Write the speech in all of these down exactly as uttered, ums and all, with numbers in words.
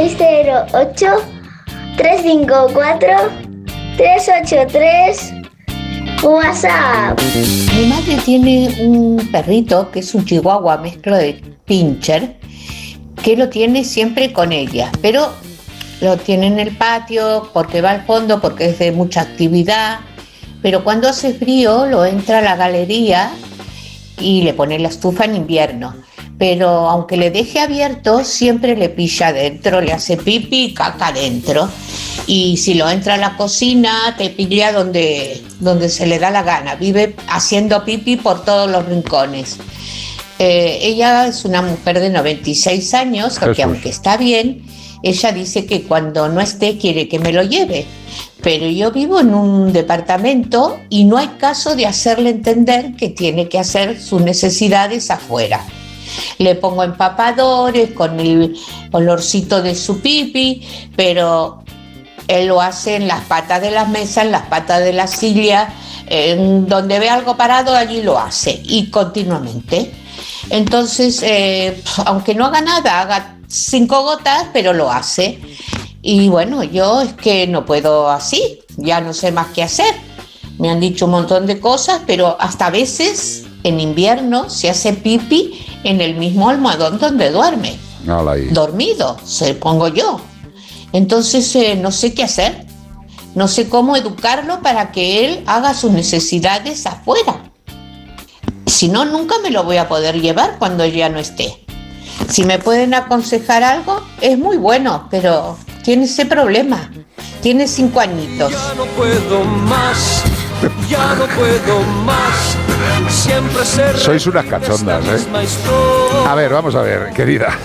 seis cero ocho, tres cinco cuatro, tres ocho tres. WhatsApp. Mi madre tiene un perrito que es un chihuahua mezcla de pincher, que lo tiene siempre con ella, pero lo tiene en el patio porque va al fondo, porque es de mucha actividad, pero cuando hace frío lo entra a la galería y le pone la estufa en invierno. Pero aunque le deje abierto, siempre le pilla adentro, le hace pipi y caca adentro. Y si lo entra a la cocina, te pilla donde, donde se le da la gana. Vive haciendo pipi por todos los rincones. Eh, ella es una mujer de noventa y seis años, que aunque está bien, ella dice que cuando no esté quiere que me lo lleve. Pero yo vivo en un departamento y no hay caso de hacerle entender que tiene que hacer sus necesidades afuera. Le pongo empapadores con el olorcito de su pipi, pero él lo hace en las patas de las mesas, en las patas de la silla, en donde ve algo parado, allí lo hace, y continuamente. Entonces, eh, aunque no haga nada, haga cinco gotas, pero lo hace. Y bueno, yo es que no puedo así, ya no sé más qué hacer. Me han dicho un montón de cosas, pero hasta a veces en invierno se hace pipi en el mismo almohadón donde duerme. Dormido, se pongo yo. Entonces eh, no sé qué hacer. No sé cómo educarlo para que él haga sus necesidades afuera. Si no, nunca me lo voy a poder llevar cuando ya no esté. Si me pueden aconsejar algo, es muy bueno, pero tiene ese problema. Tiene cinco añitos. Ya no puedo más, ya no puedo más. Siempre se Sois unas cachondas, ¿eh? A ver, vamos a ver, querida.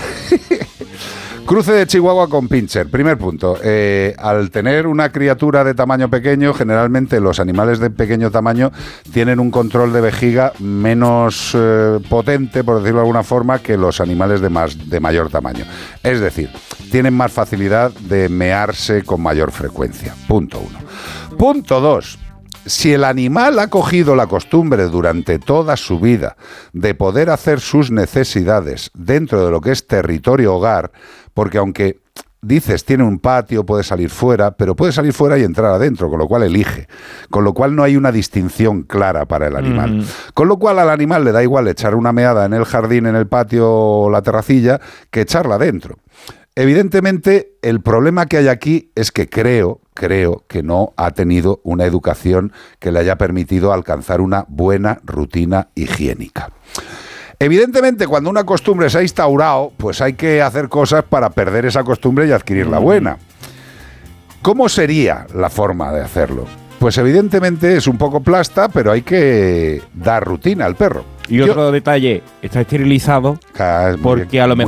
Cruce de Chihuahua con pincher. Primer punto. Eh, al tener una criatura de tamaño pequeño, generalmente los animales de pequeño tamaño tienen un control de vejiga menos eh, potente, por decirlo de alguna forma, que los animales de, más, de mayor tamaño. Es decir, tienen más facilidad de mearse con mayor frecuencia. Punto uno. Punto dos. Si el animal ha cogido la costumbre durante toda su vida de poder hacer sus necesidades dentro de lo que es territorio hogar, porque aunque dices tiene un patio, puede salir fuera, pero puede salir fuera y entrar adentro, con lo cual elige, con lo cual no hay una distinción clara para el animal. Mm. Con lo cual al animal le da igual echar una meada en el jardín, en el patio o la terracilla, que echarla dentro. Evidentemente, el problema que hay aquí es que creo, creo que no ha tenido una educación que le haya permitido alcanzar una buena rutina higiénica. Evidentemente, cuando una costumbre se ha instaurado, pues hay que hacer cosas para perder esa costumbre y adquirir la buena. ¿Cómo sería la forma de hacerlo? Pues evidentemente es un poco plasta, pero hay que dar rutina al perro. Y otro Yo, detalle, está esterilizado porque a lo mejor